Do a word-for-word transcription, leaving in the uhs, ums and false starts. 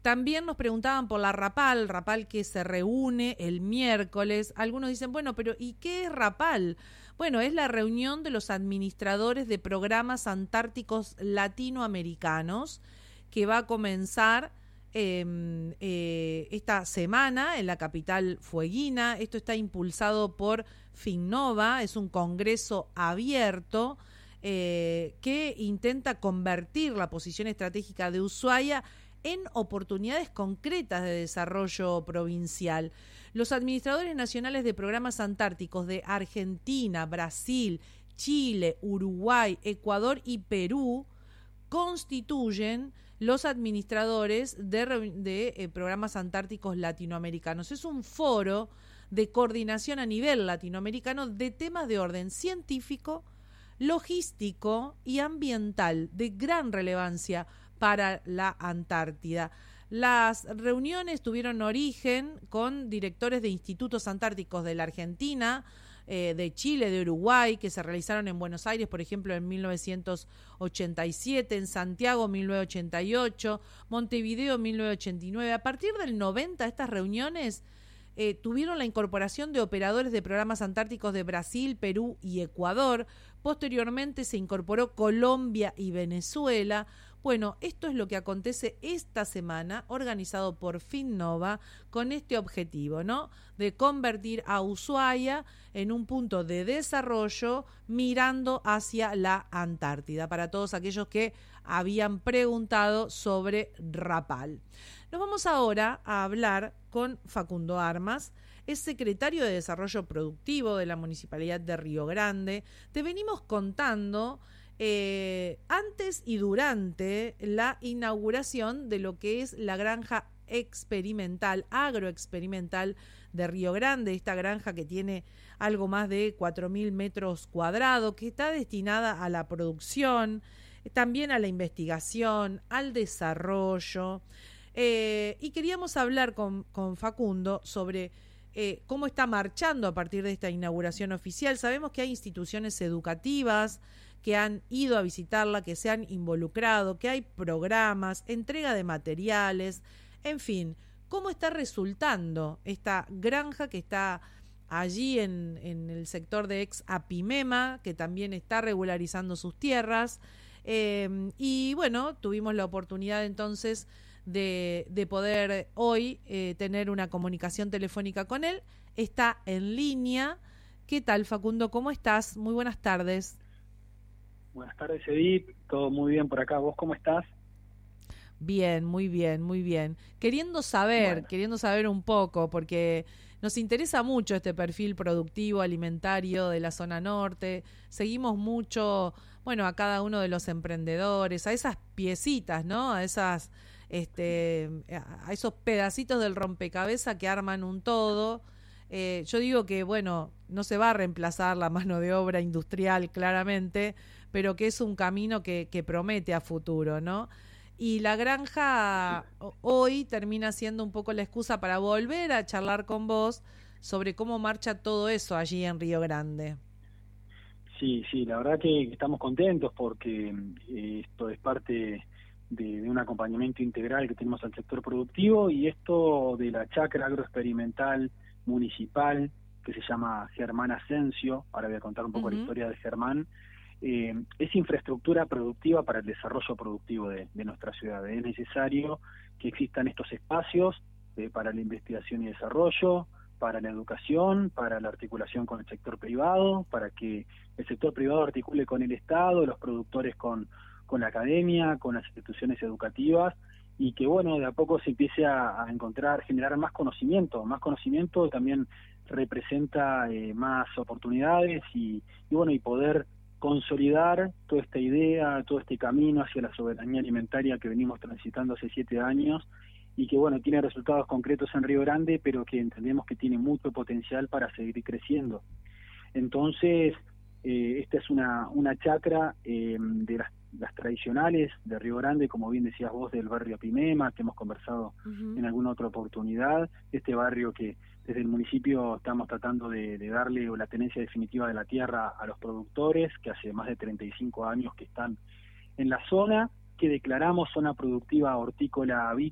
También nos preguntaban por la RAPAL, RAPAL que se reúne el miércoles. Algunos dicen, bueno, pero ¿y qué es RAPAL? Bueno, es la reunión de los administradores de programas antárticos latinoamericanos que va a comenzar eh, eh, esta semana en la capital fueguina. Esto está impulsado por Finnova, es un congreso abierto eh, que intenta convertir la posición estratégica de Ushuaia en oportunidades concretas de desarrollo provincial. Los administradores nacionales de programas antárticos de Argentina, Brasil, Chile, Uruguay, Ecuador y Perú constituyen los administradores de, de eh, programas antárticos latinoamericanos. Es un foro de coordinación a nivel latinoamericano de temas de orden científico, logístico y ambiental de gran relevancia para la Antártida. Las reuniones tuvieron origen con directores de institutos antárticos de la Argentina, eh, de Chile, de Uruguay, que se realizaron en Buenos Aires, por ejemplo, en mil novecientos ochenta y siete, en Santiago, mil novecientos ochenta y ocho, Montevideo, mil novecientos ochenta y nueve. A partir del noventa, estas reuniones eh, tuvieron la incorporación de operadores de programas antárticos de Brasil, Perú y Ecuador. Posteriormente se incorporó Colombia y Venezuela. Bueno, esto es lo que acontece esta semana, organizado por Finnova, con este objetivo, ¿no? De convertir a Ushuaia en un punto de desarrollo mirando hacia la Antártida, para todos aquellos que habían preguntado sobre RAPAL. Nos vamos ahora a hablar con Facundo Armas, es secretario de Desarrollo Productivo de la Municipalidad de Río Grande. Te venimos contando Eh, antes y durante la inauguración de lo que es la granja experimental, agroexperimental de Río Grande, esta granja que tiene algo más de cuatro mil metros cuadrados, que está destinada a la producción, también a la investigación, al desarrollo, eh, y queríamos hablar con, con Facundo sobre eh, cómo está marchando a partir de esta inauguración oficial. Sabemos que hay instituciones educativas que han ido a visitarla, que se han involucrado, que hay programas, entrega de materiales, en fin, ¿cómo está resultando esta granja que está allí en, en el sector de ex Apimema, que también está regularizando sus tierras? Eh, y bueno, tuvimos la oportunidad entonces de, de poder hoy eh, tener una comunicación telefónica con él. Está en línea. ¿Qué tal, Facundo? ¿Cómo estás? Muy buenas tardes. Buenas tardes, Edith. Todo muy bien por acá. ¿Vos cómo estás? Bien, muy bien, muy bien. Queriendo saber, bueno. queriendo saber un poco, porque nos interesa mucho este perfil productivo, alimentario de la zona norte. Seguimos mucho, bueno, a cada uno de los emprendedores, a esas piecitas, ¿no? A esas, este, a esos pedacitos del rompecabezas que arman un todo. Eh, yo digo que, bueno, no se va a reemplazar la mano de obra industrial, claramente, pero que es un camino que, que promete a futuro, ¿no? Y la granja hoy termina siendo un poco la excusa para volver a charlar con vos sobre cómo marcha todo eso allí en Río Grande. Sí, sí, la verdad que estamos contentos porque eh, esto es parte de, de un acompañamiento integral que tenemos al sector productivo, y esto de la chacra agroexperimental municipal que se llama Germán Asensio, ahora voy a contar un poco uh-huh. la historia de Germán. Eh, es infraestructura productiva para el desarrollo productivo de, de nuestra ciudad. Es necesario que existan estos espacios eh, para la investigación y desarrollo, para la educación, para la articulación con el sector privado, para que el sector privado articule con el Estado, los productores con, con la academia, con las instituciones educativas, y que bueno, de a poco se empiece a, a encontrar, generar más conocimiento. Más conocimiento también representa eh, más oportunidades y, y bueno, y poder consolidar toda esta idea, todo este camino hacia la soberanía alimentaria que venimos transitando hace siete años y que bueno, tiene resultados concretos en Río Grande, pero que entendemos que tiene mucho potencial para seguir creciendo. Entonces, eh, esta es una, una chacra eh, de las, las tradicionales de Río Grande, como bien decías vos, del barrio Apimema, que hemos conversado uh-huh. en alguna otra oportunidad, este barrio que desde el municipio estamos tratando de, de darle la tenencia definitiva de la tierra a los productores, que hace más de treinta y cinco años que están en la zona, que declaramos zona productiva hortícola